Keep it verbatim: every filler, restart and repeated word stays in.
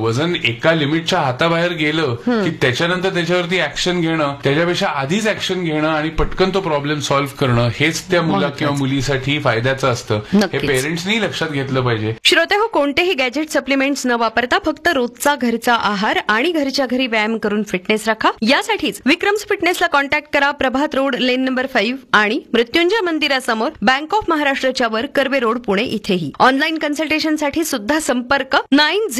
वजन एका लिमिटच्या हाताबाहेर गेलं की त्याच्यानंतर त्याच्यावरती ऍक्शन घेणं, त्याच्यापेक्षा आधीच ऍक्शन घेणं आणि पटकन तो प्रॉब्लेम सॉल्व्ह करणं हेच त्या मुला किंवा मुलीसाठी फायद्याचं असतं. हे पेरेंट्सनी लक्षात घेतलं पाहिजे. श्रोते हो, कोणतेही गॅजेट सप्लिमेंट्स न वापरता फक्त रोजचा घरचा आहार आणि घरच्या घरी व्यायाम करून फिटनेस राखा. यासाठीच विक्रम्स फिटनेसला कॉन्टॅक्ट करा. प्रभात रोड, लेन नंबर फाईव्ह आणि मृत्युंजय मंदिरासमोर, बँक ऑफ महाराष्ट्राच्या वर, कर्वे रोड, पुणे इथेही. ऑनलाईन कन्सल्टेशनसाठी सुद्धा संपर्क नाईन